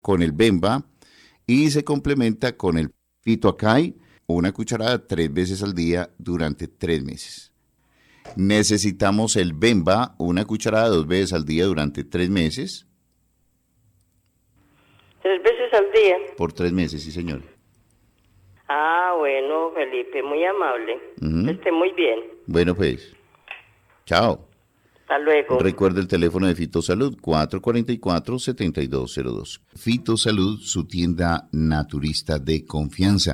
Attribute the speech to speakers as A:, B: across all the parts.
A: con el Bemba y se complementa con el Fito Acai, una cucharada 3 veces al día durante 3 meses. Necesitamos el Bemba, una cucharada 2 veces al día durante 3 meses.
B: 3 veces al día.
A: Por 3 meses, sí, señor.
B: Ah, bueno, Felipe, muy amable. Que esté muy bien.
A: Bueno, pues, chao.
B: Hasta luego.
A: Recuerde el teléfono de Fitosalud, 444-7202. Fitosalud, su tienda naturista de confianza.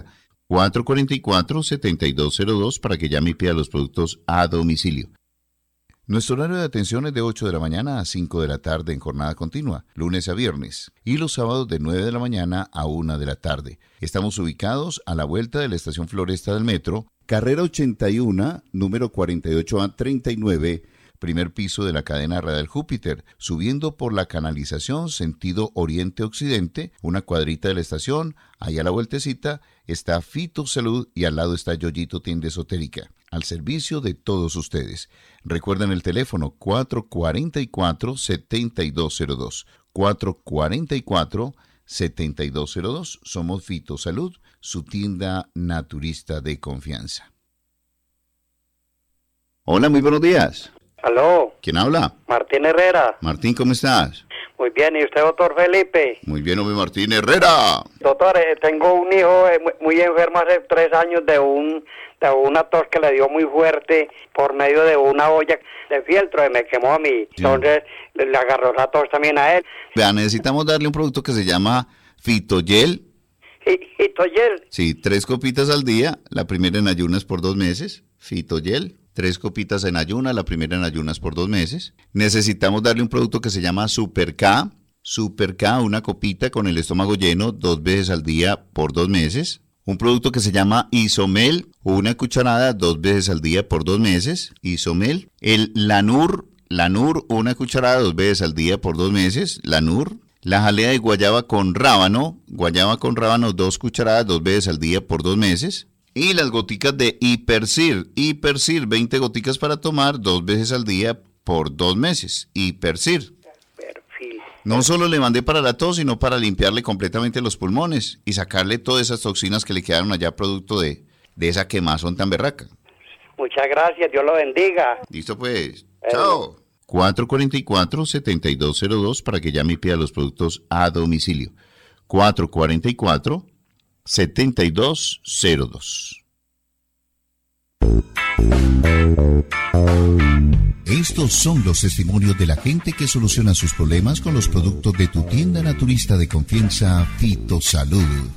A: 444-7202 para que llame y pida los productos a domicilio. Nuestro horario de atención es de 8 de la mañana a 5 de la tarde en jornada continua, lunes a viernes, y los sábados de 9 de la mañana a 1 de la tarde. Estamos ubicados a la vuelta de la estación Floresta del Metro, carrera 81, número 48A39, primer piso de la cadena radial Júpiter, subiendo por la canalización sentido oriente-occidente, una cuadrita de la estación, ahí a la vueltecita está Fitosalud y al lado está Yoyito Tienda Esotérica, al servicio de todos ustedes. Recuerden el teléfono 444-7202, 444-7202, somos Fitosalud, su tienda naturista de confianza. Hola, muy buenos días.
C: Aló.
A: ¿Quién habla?
C: Martín Herrera.
A: Martín, ¿cómo estás?
C: Muy bien, ¿y usted, doctor Felipe?
A: Muy bien, hombre, Martín Herrera.
C: Doctor, tengo un hijo muy enfermo hace 3 años de una tos que le dio muy fuerte por medio de una olla de fieltro y me quemó a mí. Sí. Entonces le agarró la tos también a él.
A: Vea, necesitamos darle un producto que se llama Fitogel.
C: ¿Fitogel?
A: Sí, 3 copitas al día, la primera en ayunas por 2 meses, Fitogel. 3 copitas en ayunas, la primera en ayunas por 2 meses. Necesitamos darle un producto que se llama Super K. Super K, una copita con el estómago lleno 2 veces al día por 2 meses. Un producto que se llama Isomel, una cucharada 2 veces al día por 2 meses. Isomel. El Lanur, una cucharada 2 veces al día por 2 meses. Lanur. La jalea de guayaba con rábano, 2 cucharadas 2 veces al día por 2 meses. Y las goticas de Hipercir, 20 goticas para tomar 2 veces al día por 2 meses. Hipercir.
C: Perfil.
A: No solo le mandé para la tos, sino para limpiarle completamente los pulmones y sacarle todas esas toxinas que le quedaron allá producto de esa quemazón tan berraca.
C: Muchas gracias, Dios lo bendiga.
A: Listo pues, chao. 444-7202 para que llame y pida los productos a domicilio. 444-7202. Estos son los testimonios de la gente que soluciona sus problemas con los productos de tu tienda naturista de confianza, Fitosalud.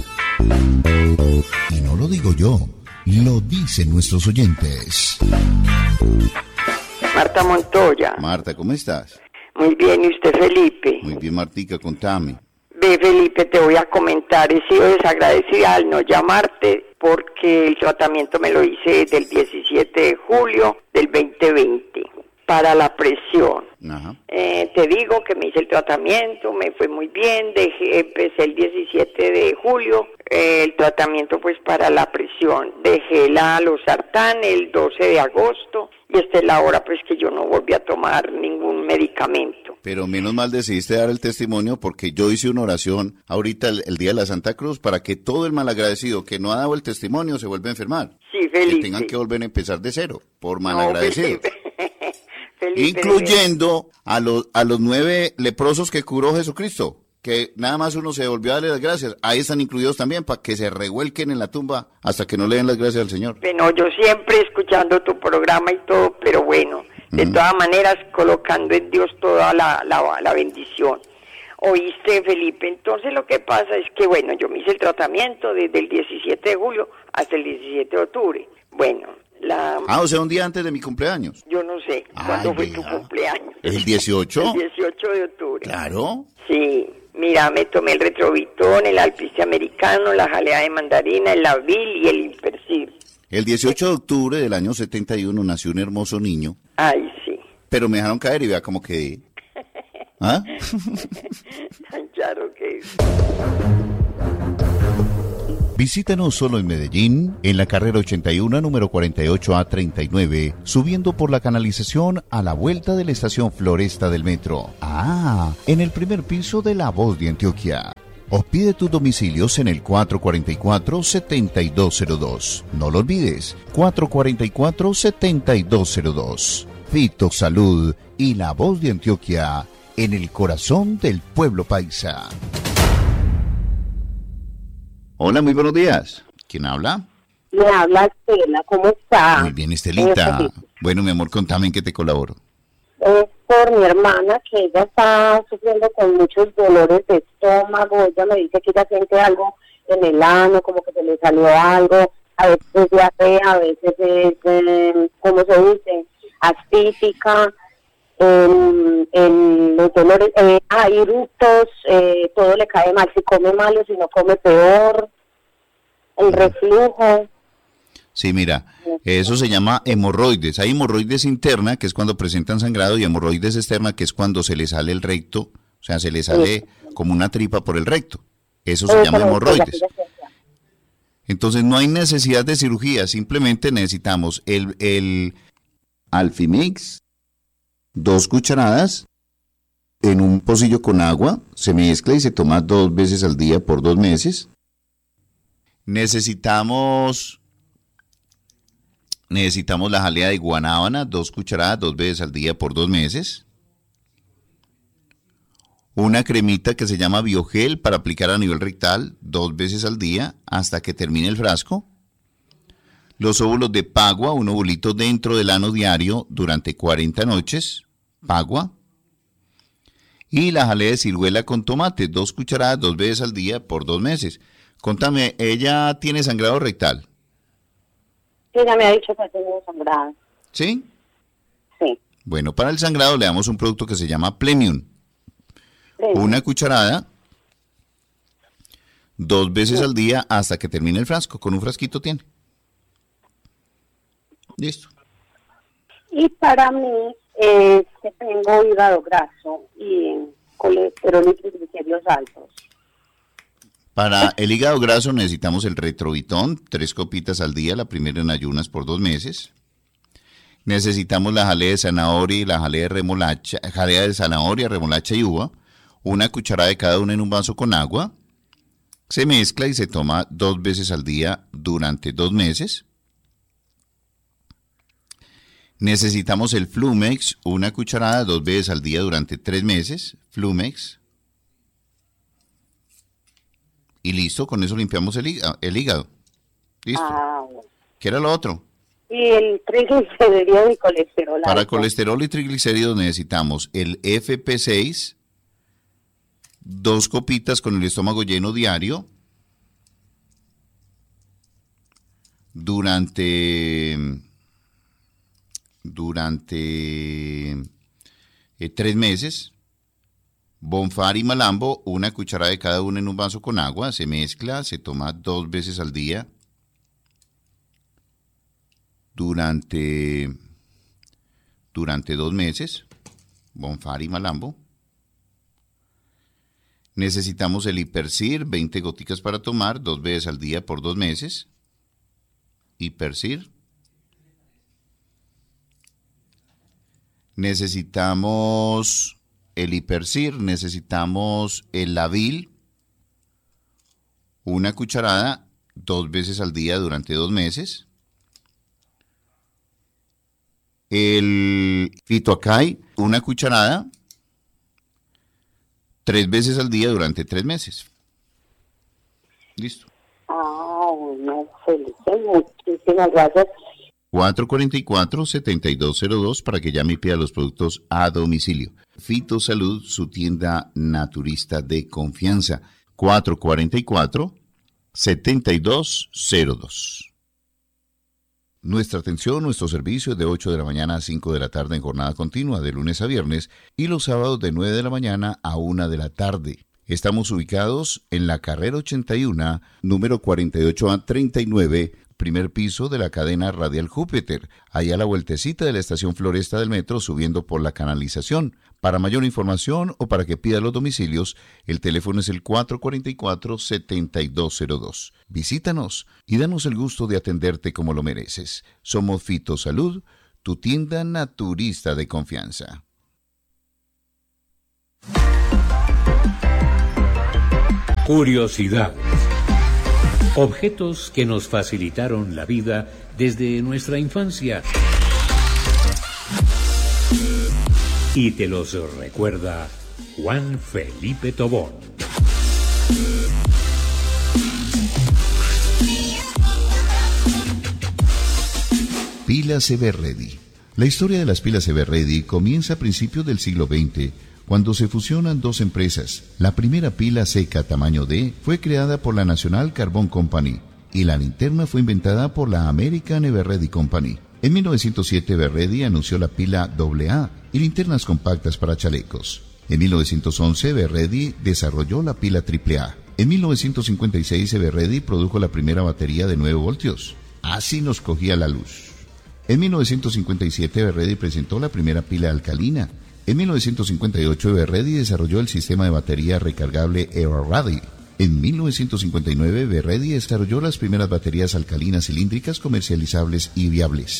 A: Y no lo digo yo, lo dicen nuestros oyentes.
B: Marta Montoya.
A: Marta, ¿cómo estás?
B: Muy bien, ¿y usted, Felipe?
A: Muy bien, Martica, contame.
B: Ve, Felipe, te voy a comentar, he sido desagradecida al no llamarte porque el tratamiento me lo hice del 17 de julio del 2020 para la presión.
A: Ajá.
B: Te digo que me hice el tratamiento, me fue muy bien, empecé el 17 de julio, el tratamiento pues para la presión, dejé la losartán el 12 de agosto y esta es la hora pues que yo no volví a tomar ningún medicamento.
A: Pero menos mal decidiste dar el testimonio porque yo hice una oración ahorita el día de la Santa Cruz para que todo el malagradecido que no ha dado el testimonio se vuelva a enfermar.
B: Sí, Felipe.
A: Que tengan que volver a empezar de cero por malagradecidos.
B: No, Felipe,
A: incluyendo a los 9 leprosos que curó Jesucristo, que nada más uno se volvió a darle las gracias. Ahí están incluidos también para que se revuelquen en la tumba hasta que no le den las gracias al Señor.
B: Bueno, yo siempre escuchando tu programa y todo, pero bueno, de todas maneras colocando en Dios toda la bendición. ¿Oíste, Felipe? Entonces lo que pasa es que, bueno, yo me hice el tratamiento desde el 17 de julio hasta el 17 de octubre. Bueno,
A: o sea, un día antes de mi cumpleaños.
B: Yo no sé cuándo fue tu cumpleaños.
A: ¿El 18?
B: El 18 de octubre.
A: Claro.
B: Sí, mira, me tomé el retrovitón, el alpiste americano, la jalea de mandarina, el Lavil y el Hipercir.
A: El 18 de octubre del año 71 nació un hermoso niño.
B: Ay, sí.
A: Pero me dejaron caer y vea cómo quedé. ¿Ah?
B: Tan claro que...
A: Visítanos solo en Medellín, en la carrera 81, número 48A39, subiendo por la canalización a la vuelta de la estación Floresta del metro. En el primer piso de La Voz de Antioquia. O pide tus domicilios en el 444-7202. No lo olvides, 444-7202. Fito Salud y La Voz de Antioquia, en el corazón del pueblo paisa. Hola, muy buenos días. ¿Quién habla?
D: Me habla Estela, ¿cómo está?
A: Muy bien, Estelita. Bueno, mi amor, contame en qué te colaboro.
D: Es por mi hermana, que ella está sufriendo con muchos dolores de estómago. Ella me dice que ella siente algo en el ano, como que se le salió algo. A veces es diarrea, a veces es, ¿cómo se dice? Asfítica. En los dolores, hay eructos, todo le cae mal, si come mal o si no come peor, el reflujo.
A: Sí, mira, eso se llama hemorroides. Hay hemorroides interna, que es cuando presentan sangrado, y hemorroides externa, que es cuando se le sale el recto, o sea, se le sale como una tripa por el recto. Eso se llama hemorroides. Entonces no hay necesidad de cirugía, simplemente necesitamos el Alfimix, 2 cucharadas en un pocillo con agua, se mezcla y se toma 2 veces al día por 2 meses. Necesitamos la jalea de guanábana, 2 cucharadas, 2 veces al día por 2 meses. Una cremita que se llama Biogel para aplicar a nivel rectal 2 veces al día hasta que termine el frasco. Los óvulos de pagua, un ovulito dentro del ano diario durante 40 noches. Pagua. Y la jalea de ciruela con tomate, 2 cucharadas, 2 veces al día por 2 meses. Contame, ¿ella tiene sangrado rectal?
D: Sí, ella me ha dicho que tiene sangrado.
A: ¿Sí?
D: Sí.
A: Bueno, para el sangrado le damos un producto que se llama Plemium. Una cucharada, 2 veces al día hasta que termine el frasco. Con un frasquito tiene. Listo.
D: Y para mí es que tengo hígado graso y colesterol y triglicéridos altos.
A: Para el hígado graso necesitamos el Retrovitón, 3 copitas al día, la primera en ayunas por 2 meses. Necesitamos la jalea de zanahoria y la jalea de remolacha, jalea de zanahoria, remolacha y uva, 1 cucharada de cada una en un vaso con agua. Se mezcla y se toma 2 veces al día durante 2 meses. Necesitamos el Flumex, 1 cucharada 2 veces al día durante 3 meses. Flumex. Y listo, con eso limpiamos el hígado. Listo.
D: Bueno.
A: ¿Qué era lo otro?
D: Y el triglicéridos y colesterol alto.
A: Para colesterol y triglicéridos necesitamos el FP6, 2 copitas con el estómago lleno diario durante 3 meses. Bonfar y Malambo, 1 cucharada de cada uno en un vaso con agua, se mezcla, se toma 2 veces al día durante 2 meses. Bonfar y Malambo. Necesitamos el Hipercir, 20 goticas para tomar 2 veces al día por 2 meses. Hipercir. Necesitamos el Hipercir, necesitamos el Lavil, 1 cucharada 2 veces al día durante 2 meses. El Fitoacay, 1 cucharada 3 veces al día durante 3 meses. Listo.
D: Bueno, Felipe, muchísimas gracias.
A: 444-7202 para que llame y pida los productos a domicilio. Fito Salud, su tienda naturista de confianza. 444-7202. Nuestra atención, nuestro servicio es de 8 de la mañana a 5 de la tarde en jornada continua, de lunes a viernes, y los sábados de 9 de la mañana a 1 de la tarde. Estamos ubicados en la carrera 81, número 48A39, primer piso de la cadena Radial Júpiter, allá a la vueltecita de la estación Floresta del metro subiendo por la canalización. Para mayor información o para que pida los domicilios, el teléfono es el 444-7202. Visítanos y danos el gusto de atenderte como lo mereces. Somos Fitosalud, tu tienda naturista de confianza.
E: Curiosidades. Objetos que nos facilitaron la vida desde nuestra infancia. Y te los recuerda Juan Felipe Tobón.
A: Pilas Everready. La historia de las pilas Everready comienza a principios del siglo XX, cuando se fusionan dos empresas. La primera pila seca tamaño D fue creada por la National Carbon Company y la linterna fue inventada por la American Everready Company. En 1907 Everready anunció la pila AA y linternas compactas para chalecos. En 1911 Everready desarrolló la pila AAA. En 1956 Everready produjo la primera batería de 9 voltios. Así nos cogía la luz. En 1957 Everready presentó la primera pila alcalina. En 1958 Everready desarrolló el sistema de batería recargable Everready. En 1959 Everready desarrolló las primeras baterías alcalinas cilíndricas comercializables y viables.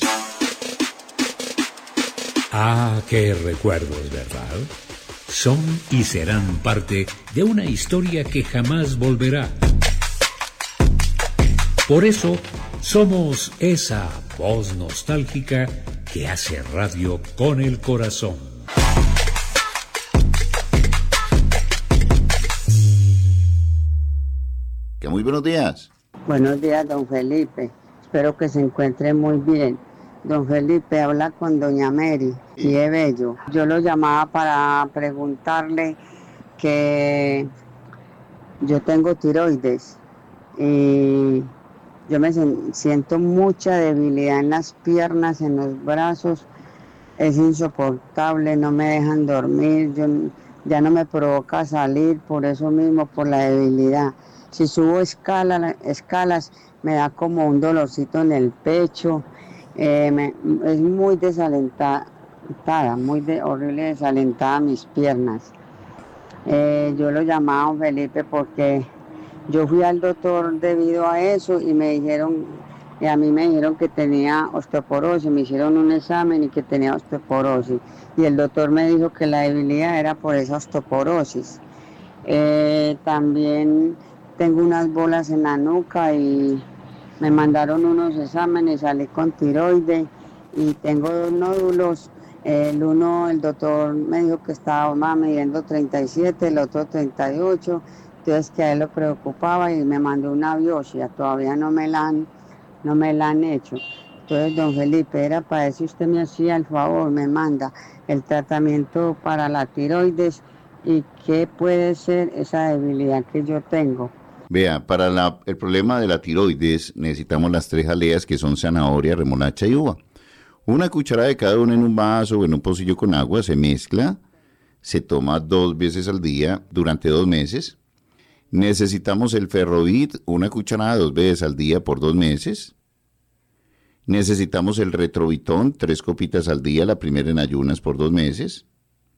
E: Ah, qué recuerdos, ¿verdad? Son y serán parte de una historia que jamás volverá. Por eso, somos esa voz nostálgica que hace radio con el corazón.
A: Muy buenos días.
F: Buenos días, don Felipe. Espero que se encuentre muy bien. Don Felipe, habla con doña Mary y es bello. Yo lo llamaba para preguntarle que yo tengo tiroides y yo me siento mucha debilidad en las piernas, en los brazos. Es insoportable, no me dejan dormir, ya no me provoca salir por eso mismo, por la debilidad. Si subo escalas me da como un dolorcito en el pecho, es muy desalentada, horrible desalentada mis piernas. Yo lo llamaba a don Felipe porque yo fui al doctor debido a eso y a mí me dijeron que tenía osteoporosis, me hicieron un examen y que tenía osteoporosis. Y el doctor me dijo que la debilidad era por esa osteoporosis. También tengo unas bolas en la nuca y me mandaron unos exámenes, salí con tiroides y tengo 2 nódulos. El doctor me dijo que estaba midiendo 37, el otro 38, entonces que a él lo preocupaba y me mandó una biopsia, todavía no me la han hecho. Entonces, don Felipe, era para ver si usted me hacía el favor, me manda el tratamiento para la tiroides y qué puede ser esa debilidad que yo tengo.
A: Vea, para el problema de la tiroides necesitamos las 3 jaleas que son zanahoria, remolacha y uva. Una cucharada de cada una en un vaso o en un pocillo con agua, se mezcla, se toma 2 veces al día durante 2 meses. Necesitamos el Ferrovit, una cucharada 2 veces al día por 2 meses. Necesitamos el Retrovitón, 3 copitas al día, la primera en ayunas por 2 meses.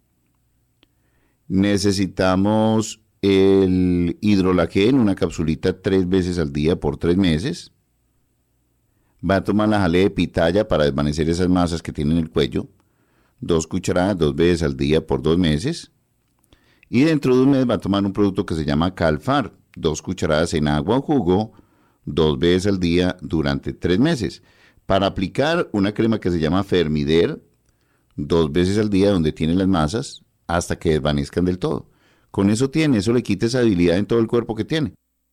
A: Necesitamos el Hidrolagen, una capsulita 3 veces al día por 3 meses. Va a tomar la jalea de pitaya para desvanecer esas masas que tiene en el cuello. 2 cucharadas 2 veces al día por 2 meses. Y dentro de un mes va a tomar un producto que se llama Calfar. 2 cucharadas en agua o jugo 2 veces al día durante 3 meses. Para aplicar una crema que se llama Fermider 2 veces al día donde tiene las masas hasta que desvanezcan del todo. Con eso le quita esa debilidad en todo el cuerpo que tiene.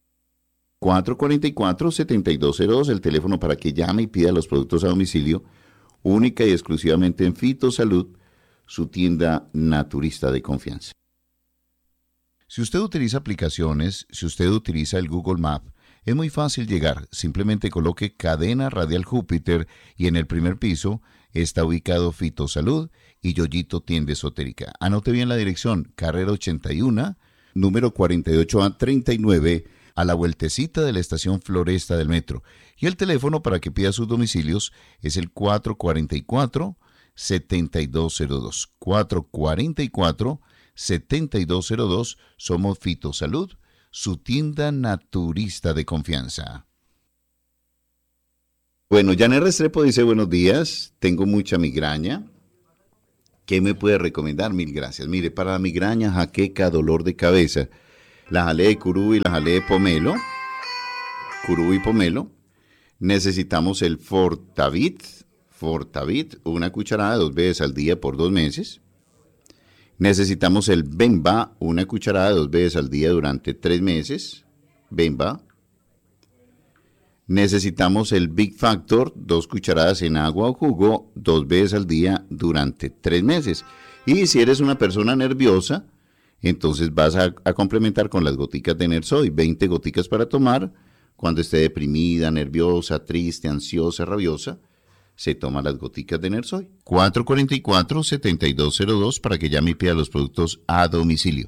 A: 444-7202, el teléfono para que llame y pida los productos a domicilio, única y exclusivamente en Fitosalud, su tienda naturista de confianza. Si usted utiliza aplicaciones, si usted utiliza el Google Maps, es muy fácil llegar. Simplemente coloque Cadena Radial Júpiter y en el primer piso está ubicado Fitosalud y Yoyito Tienda Esotérica. Anote bien la dirección, carrera 81, número 48A39, a la vueltecita de la estación Floresta del metro. Y el teléfono para que pida sus domicilios es el 444-7202. 444-7202. Somos Fitosalud, su tienda naturista de confianza. Bueno, Janet Restrepo dice, buenos días, tengo mucha migraña. ¿Qué me puede recomendar? Mil gracias. Mire, para la migraña, jaqueca, dolor de cabeza, la jalea de curú y la jalea de pomelo, curú y pomelo, necesitamos el Fortavit, una cucharada 2 veces al día por 2 meses. Necesitamos el Bemba, una cucharada 2 veces al día durante 3 meses, Bemba. Necesitamos el Big Factor, 2 cucharadas en agua o jugo, 2 veces al día durante 3 meses. Y si eres una persona nerviosa, entonces vas a complementar con las goticas de Nersoy, 20 goticas para tomar. Cuando esté deprimida, nerviosa, triste, ansiosa, rabiosa, se toma las goticas de Nersoy. 444-7202 para que llame y pida los productos a domicilio.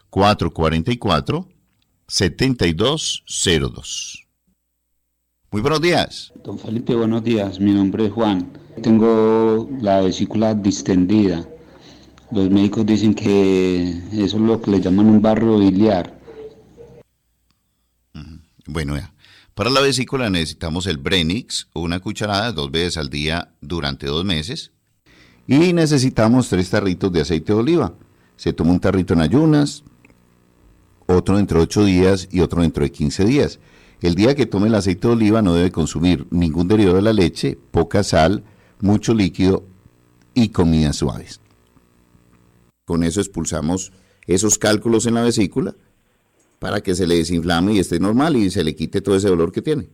A: 444-7202. Muy buenos días.
G: Don Felipe, buenos días. Mi nombre es Juan. Tengo la vesícula distendida. Los médicos dicen que eso es lo que le llaman un barro biliar.
A: Bueno, ya. Para la vesícula necesitamos el Brenix, una cucharada 2 veces al día durante 2 meses. Y necesitamos 3 tarritos de aceite de oliva. Se toma un tarrito en ayunas, otro dentro de 8 días y otro dentro de 15 días. El día que tome el aceite de oliva no debe consumir ningún derivado de la leche, poca sal, mucho líquido y comidas suaves. Con eso expulsamos esos cálculos en la vesícula para que se le desinflame y esté normal y se le quite todo ese dolor que tiene.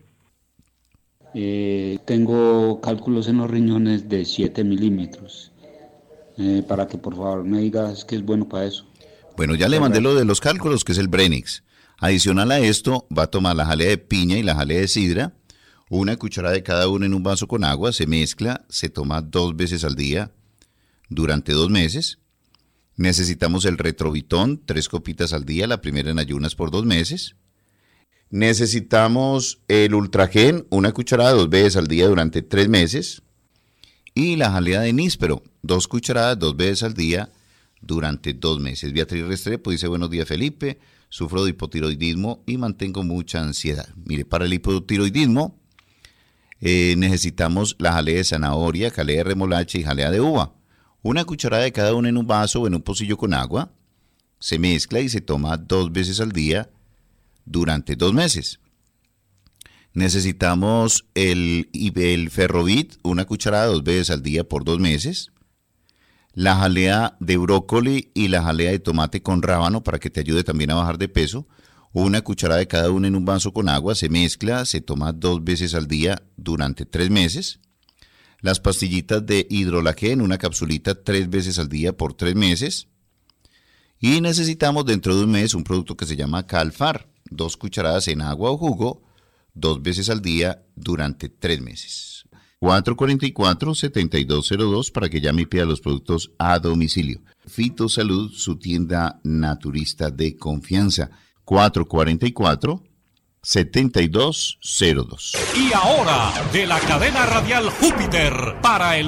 G: Tengo cálculos en los riñones de 7 milímetros. Para que por favor me digas que es bueno para eso.
A: Bueno, ya le mandé lo de los cálculos, que es el Brenix. Adicional a esto, va a tomar la jalea de piña y la jalea de sidra, una cucharada de cada uno en un vaso con agua, se mezcla, se toma 2 veces al día durante 2 meses. Necesitamos el Retrovitón, 3 copitas al día, la primera en ayunas por 2 meses. Necesitamos el Ultragen, una cucharada 2 veces al día durante 3 meses. Y la jalea de níspero, 2 cucharadas 2 veces al día durante 2 meses. Beatriz Restrepo dice, buenos días Felipe. Sufro de hipotiroidismo y mantengo mucha ansiedad. Mire, para el hipotiroidismo necesitamos la jalea de zanahoria, jalea de remolacha y jalea de uva. Una cucharada de cada una en un vaso o en un pocillo con agua. Se mezcla y se toma 2 veces al día durante 2 meses. Necesitamos el Ferrovit, una cucharada 2 veces al día por 2 meses. La jalea de brócoli y la jalea de tomate con rábano para que te ayude también a bajar de peso. Una cucharada de cada una en un vaso con agua, se mezcla, se toma 2 veces al día durante 3 meses. Las pastillitas de hidrolagen, una capsulita 3 veces al día por 3 meses. Y necesitamos dentro de un mes un producto que se llama Calfar, 2 cucharadas en agua o jugo, 2 veces al día durante 3 meses. 444-7202 para que llame y pida los productos a domicilio. Fitosalud, su tienda naturista de confianza. 444-7202.
E: Y ahora, de la cadena radial Júpiter, para el